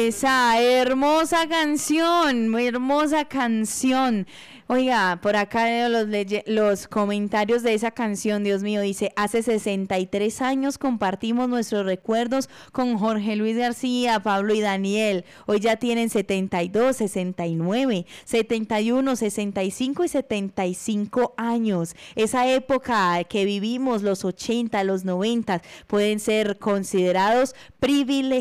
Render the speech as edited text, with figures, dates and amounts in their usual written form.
Esa hermosa canción, muy hermosa canción. Oiga, por acá leo los comentarios de esa canción, Dios mío, dice, hace 63 años compartimos nuestros recuerdos con Jorge Luis García, Pablo y Daniel. Hoy ya tienen 72, 69, 71, 65 y 75 años. Esa época que vivimos, los 80, los 90, pueden ser considerados privilegiados